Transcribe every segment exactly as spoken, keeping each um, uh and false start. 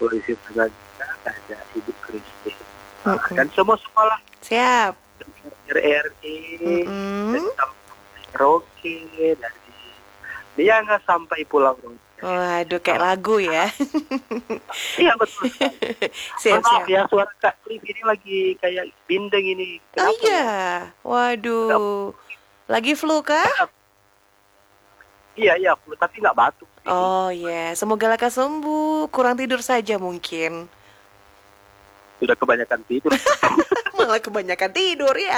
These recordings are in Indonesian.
Sulawesi Tengah juga ada Ibu Kristi. Nah, Mm-mm. dan semua-semua lah Siap. R R I dan Mm-mm. sampai Roke dari dia nggak sampai Pulau Roke. Waduh, kayak lagu ya. Iya betul. Siap, Maaf siap. ya, suara Kak Cliff ini lagi kayak bindeng ini. Oh Kenapa iya. ya? Waduh. Lagi flu kah? Iya, iya, flu, tapi nggak batuk. Ini. Oh ya, semoga lekas sembuh. Kurang tidur saja mungkin. Sudah kebanyakan tidur. Malah kebanyakan tidur ya.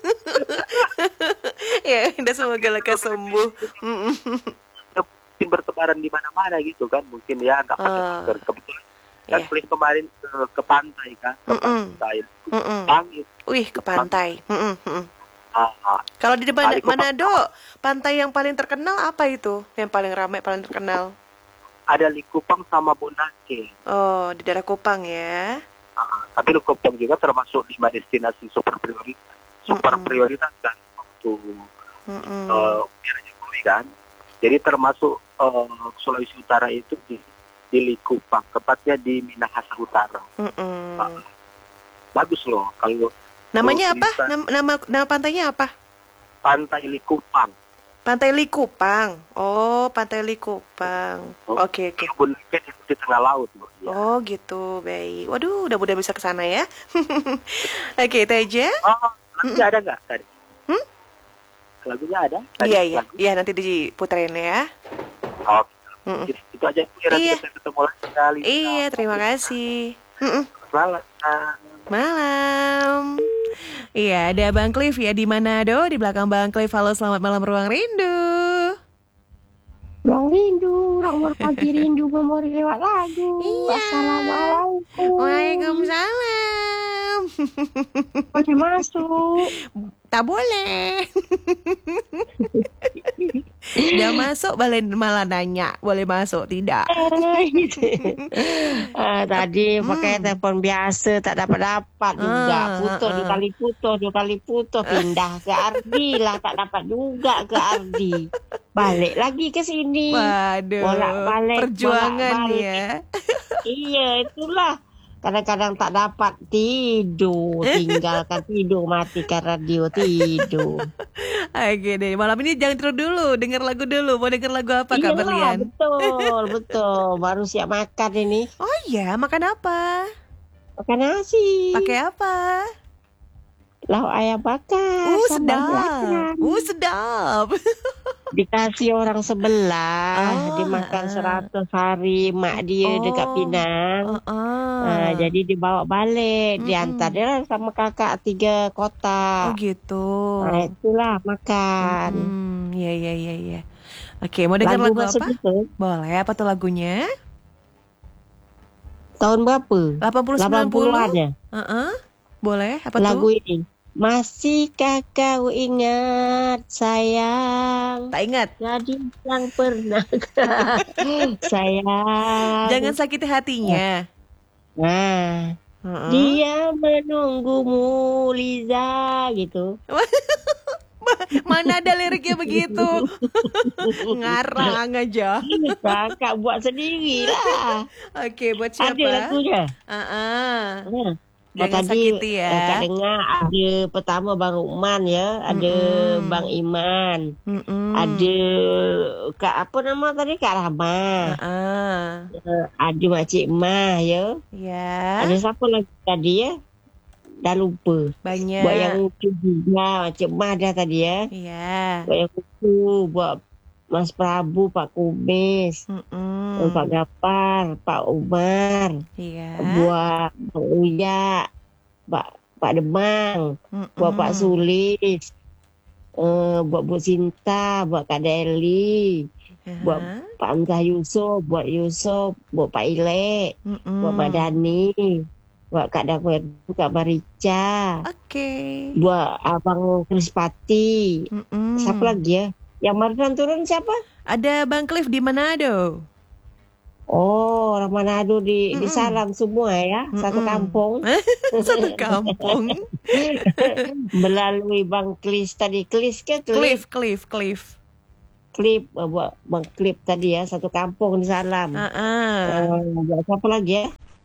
Ya, udah semoga lekas sembuh. Mm-mm. Mungkin bertebaran di mana-mana gitu kan. Mungkin ya nggak pakai Ah. masker. Kebetulan kan Iya. Cliff kemarin ke, ke pantai kan. Ke Mm-mm. pantai. Mm-mm. Pangit. Wih, ke pantai. Mm-mm, mm-mm. Ah, ah. Kalau di depan Kali ke Manado, pantai yang paling terkenal apa itu? Yang paling ramai, paling terkenal? Ada Likupang sama Bonake. Oh, di daerah Kupang ya. Ah, tapi Likupang juga termasuk lima destinasi super prioritas. Super Mm-mm. prioritas kan waktu Mm-mm. uh, Piala Jokowi kan. Jadi termasuk uh, Sulawesi Utara itu di, di Likupang, tepatnya di Minahasa Utara. Mm-mm. Ah, bagus loh kalau Namanya kalau apa? kita- Nama, nama nama pantainya apa? Pantai Likupang. Pantai Likupang. Oh, Pantai Likupang. Oh. Oke, oke. Kebun di, di tengah laut loh. Ya. Oh, gitu. Baik. Waduh, udah mudah bisa ke sana ya. Oke, Teja. Oh, lagunya ada nggak tadi? Hmm? Lagunya ada? Tadi Iya, iya. lagu? Iya, nanti diputerin ya. Oh, Mm-mm. gitu. Itu aja. Nanti Iya. kita ketemu lagi kali. Iya, terima kasih. Mm-mm. Selamat. Malam. Iya, ada Bang Cliff ya di Manado. Di belakang Bang Cliff. Halo, selamat malam Ruang Rindu. Ruang rindu, ruang pagi rindu, memori lewat lagu. Iya. Assalamualaikum. Waalaikumsalam. Boleh masuk. Tak boleh. Udah masuk balik malah nanya, boleh masuk tidak? Ah, tadi Hmm. pakai telepon biasa tak dapat-dapat juga. Ah, Putus ah, dua ah. kali putus, dua kali putus. Pindah ke Ardi lah, tak dapat juga ke Ardi. Balik lagi ke sini. Waduh, Bolak-balik, perjuangan bolak-balik. ya. Iya, itulah. Kadang-kadang tak dapat tidur, tinggalkan tidur, matikan radio, tidur. Oke deh, malam ini jangan tidur dulu, denger lagu dulu. Mau denger lagu apa Kak Iyalah, Berlian? betul, betul. Baru siap makan ini. Oh iya, makan apa? Makan nasi. Pakai apa? Lauk ayam bakar. Uh, sambal sedap. belacan. Uh, sedap. Dikasih orang sebelah. Oh, dia makan ha-ha. seratus hari mak dia Oh. dekat Pinang. Uh-uh. Ah, jadi dibawa balik. Mm-mm. Diantar dia sama kakak tiga Oh kotak. gitu. Nah, itulah makan. Hmm, iya iya iya iya. Oke, mau denger Lagu lagu masuk apa? itu Boleh, apa tuh lagunya? tahun berapa? delapan puluh sembilan puluh? delapan puluhan-nya. Heeh. Boleh, apa Lagu tuh? ini. Masihkah kau ingat sayang? Tak ingat. Gadis yang pernah sayang. Jangan sakiti hatinya. Nah, Heeh. dia menunggumu Liza gitu. Mana ada liriknya begitu? Ngarang aja. Kakak buat sendiri lah. Oke, buat siapa? Ada lagunya. Heeh. Nah, Jangan tadi sakiti eh, ya. Kak dengar ada pertama Bang Rukman ya, ada Mm-mm. Bang Iman, Mm-mm. ada Kak apa nama tadi Kak Rahma, Heeh. eh, ada Makcik Mah ya, Ya, ada siapa lagi tadi ya? Dah lupa. banyak. Buat yang lucu juga, Makcik Mah dah tadi ya. Iya. Buat yang lucu, buat Mas Prabu, Pak Kumis, Mm-mm. Pak Gapar, Pak Umar, Iya. buat Bang Uya, Pak Pak Demang, buat Pak Mm-mm. Sulis, eh, buat Bu Sinta, buat Kak Deli, buat Aha. Pak Amzah Yusof, buat Yusof, buat Pak Ilek, Mm-mm. buat Madani, buat Kak Dakwedu, Kak Marica, Oke. buat Abang Krispati. Mm-mm. Siapa lagi ya? Yang Mardan turun siapa? Ada Bang Cliff di Manado. Oh, orang Manado di, di Mm-mm. Salam semua ya, satu Mm-mm. kampung. Satu kampung. Melalui Bang Klis tadi, Klis ke Cliff, Klip? Cliff, Cliff. Klip, eh, buat Bang Klip tadi ya, satu kampung di Salam. Heeh. Eh, buat siapa lagi ya?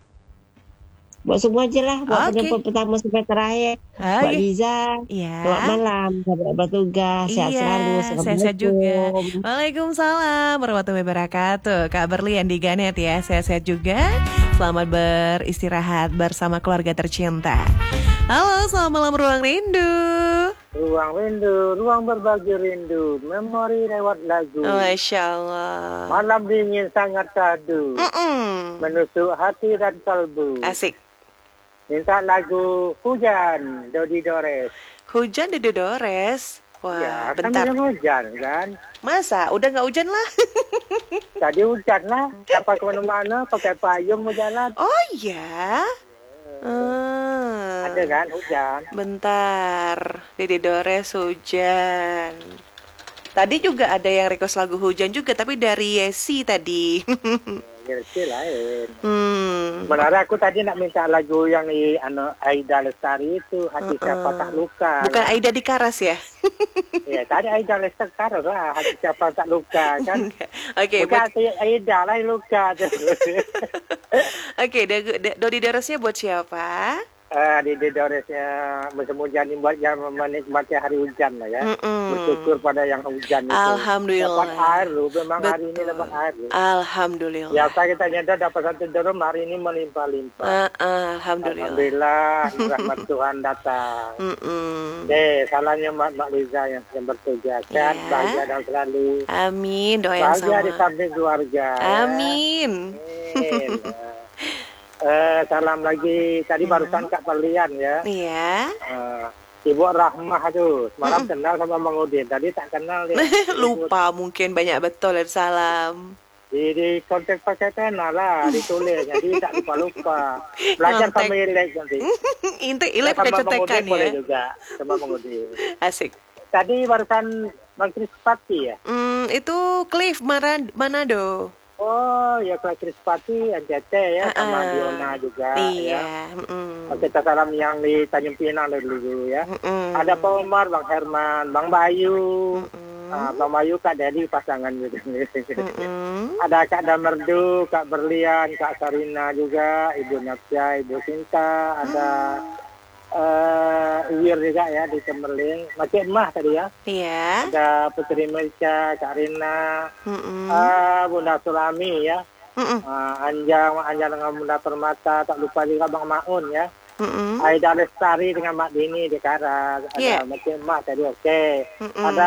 Buat semua aja lah. Buat Oke. penumpang pertama sampai terakhir. Buat Oke. Liza. Iya. Selamat malam. Selamat bertugas. Sehat Iya, selalu. sehat-sehat juga. Assalamualaikum. Waalaikumsalam warahmatullahi wabarakatuh. Kak Berlian di Ganet ya, sehat-sehat juga. Selamat beristirahat bersama keluarga tercinta. Halo, selamat malam Ruang Rindu. Ruang rindu, ruang berbagi rindu, memori lewat lagu. Masya Allah. Malam dingin sangat kadu, Mm-mm. menusuk hati dan kalbu. Asik. Minta lagu Hujan, Dodi Dores. Hujan di Dores. Wah, Ya, kan bentar. udah hujan kan. Masa? Udah nggak hujan lah? Tadi hujan lah, dapat kemana-mana pakai payung mau jalan. Oh iya. Hmm. Ada kan hujan. Bentar, Dede Dores hujan. Tadi juga ada yang request lagu hujan juga, tapi dari Yesi tadi. Ya, sih lain. hmm. Sebenarnya aku tadi nak minta lagu yang di anu, Aida Lestari itu, Hati Siapa Tak Luka. Bukan Aida di Karas ya? Ya, tadi Aida Lestari lah, Hati Siapa Tak Luka kan. Oke, Bukan buat, hati Aida lah yang luka. oke, Dodi Dodi Doresnya buat siapa? Uh, di Doresnya musim hujan ini buat yang menikmati hari hujan lah ya. Mm-mm. Bersyukur pada yang hujan itu. Alhamdulillah. Dapat air lu, memang hari ini Betul. dapat air lu. Alhamdulillah. Biasa kita nyata dapat satu drum, hari ini melimpah-limpah. Ah, ah, Alhamdulillah. Alhamdulillah, rahmat Tuhan datang. Mm-mm. Oke, salamnya Mak Mak Liza yang sedang bertugas. Sehat, Ya. bahagia dan selalu. Amin, doa yang Bahagia di sama. samping keluarga. Amin. Amin. Eh, salam lagi. Tadi barusan Kak Perlian ya. Iya. Eh, Ibu Rahmah tuh. Semalam kenal sama Bang Udin. Tadi tak kenal dia. Lupa mungkin banyak betul dan salam. Di, di kontak pakai pena lah. Ditulis. Jadi tak lupa-lupa. Belajar Kontak. sama Ilek nanti. Inte ilek pakai Sama Bang contekan Udin boleh ya. juga. Sama Bang Udin. Asik. Tadi barusan Bang Krispati ya. Hmm, itu Cliff Mara- Manado. Oh, ya Kak Krispati, N C T ya, sama Ah, ah. Diona juga. Ya. Iya. mm-mm. Kita salam yang di Tanjung Pinang dulu ya. Mm-mm. Ada Pak Umar, Bang Herman, Bang Bayu, Mm-mm. ah, Bang Bayu, Kak Dedi pasangan gitu. Mm-mm. Ada Kak Damerdu, Kak Berlian, Kak Sarina juga, Ibu Napsia, Ibu Sinta, ada eh Wir juga ya di Cemerling. Masih Emah tadi ya. Iya. Ada Putri Melca, Kak Rina, Mm-mm. ah, Bunda Sulami ya. Mm-mm. Ah, Anjang, Anjang dengan Bunda Permata, tak lupa juga Bang Maun ya. Mm-mm. Aida Lestari dengan Mak Dini di Karas. Ada Iya. Macam Mak tadi oke. Mm-mm. Ada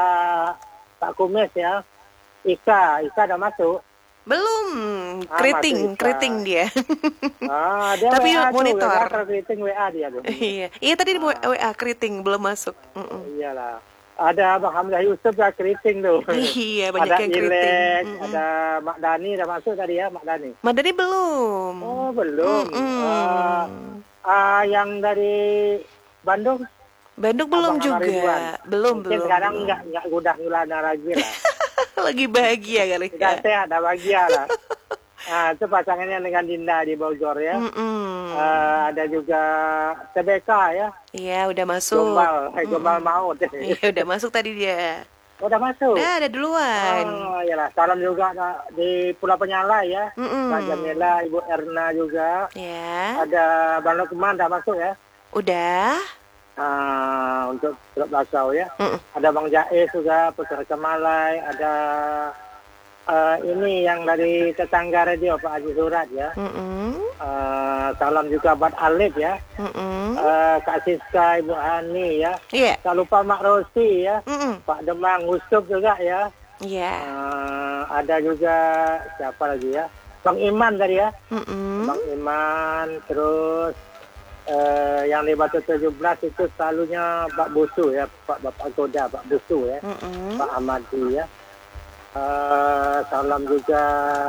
Pak Kumis ya. Ika, Ika dah masuk. Belum. Ah, Keriting, masuk, Ika. keriting dia. Ah, dia Tapi W A monitor. tuh, kan rating W A dia tuh. Iya. Iya tadi di W A keriting belum masuk. Mm-mm. Iyalah. Ada Bang Hamzah Yusuf dah keriting tuh. Iya, banyak ada yang keriting. Ilek, Mm-mm. ada Mak Dani dah masuk tadi ya, Mak Dani. Madani belum. Oh, belum. Mm-mm. Ah, ah, yang dari Bandung Bandung belum Abang Amar juga. Ridwan. Belum, mungkin belum. sekarang belum. enggak enggak gudah gulana lagi lah. Lagi bahagia kali Sudah ya. sehat, dah bahagia lah. Nah, itu pasangannya dengan Dinda di Bogor ya. Mm-mm. Ah, ada juga T B K ya, Iya, udah masuk. Gombal, eh, Gombal Maut. Iya, udah masuk tadi dia. Udah masuk. Udah ada duluan. Oh, iyalah. Salam juga nah, di Pulau Penyala ya. Mm-mm. Kak Jamila, Ibu Erna juga. Ya, Ada Bang Lukman dah masuk ya. udah. Ah, untuk Teluk Basau ya. Mm-mm. Ada Bang Jais juga, Putra Kemalai. Ada eh, ini yang dari tetangga radio Pak Haji Surat ya. Mm-mm. Eh, salam juga buat Alif ya. Mm-mm. Eh, Kak Siska, Ibu Ani ya. Iya. Tak lupa Mak Rosi ya. Mm-mm. Pak Demang, Yusuf juga ya. Iya. Eh, ada juga siapa lagi ya? Bang Iman tadi ya. Mm-mm. Bang Iman, terus eh, yang di Batu tujuh belas itu selalunya Pak Busu ya, Pak Bapak Goda, Pak Busu ya, Mm-mm. Pak Amadi ya. Eh, salam juga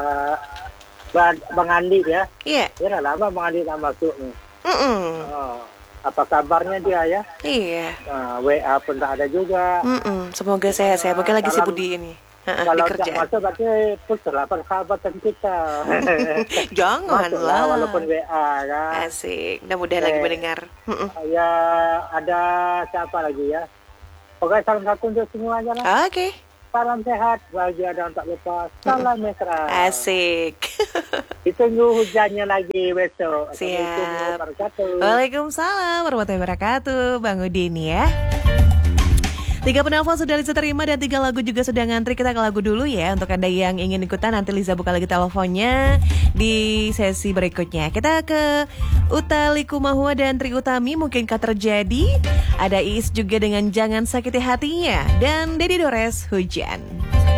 Bang, Bang Andi ya. Iya. Ya dah lama Bang Andi tak masuk nih. Mm-mm. Oh, apa kabarnya dia ya? Iya. Nah, W A pun tak ada juga. Mm-mm. Semoga sehat-sehat. Mungkin lagi Salam. sibuk di ini. Heeh, di Kalau tak kerjaan. masuk berarti putus lah persahabatan kita. Masuklah Janganlah. walaupun W A kan. Asik. Mudah-mudahan lagi Eh. mendengar. Mm-mm. Ya ada siapa lagi ya? Pokoknya salah satu untuk semua aja lah. Oke. salam sehat, bahagia dan tak lupa salam mesra. Asik. Ditunggu hujannya lagi besok. Siap. Assalamualaikum warahmatullahi wabarakatuh. Waalaikumsalam warahmatullahi wabarakatuh, Bang Udin ya. Tiga penelpon sudah Liza terima dan tiga lagu juga sudah ngantri. Kita ke lagu dulu ya. Untuk Anda yang ingin ikutan, nanti Liza buka lagi teleponnya di sesi berikutnya. Kita ke Utha Likumahua dan Trie Utami, Mungkinkah Terjadi. Ada Iis juga dengan Jangan Sakiti Hatinya. Dan Dedi Dores, Hujan.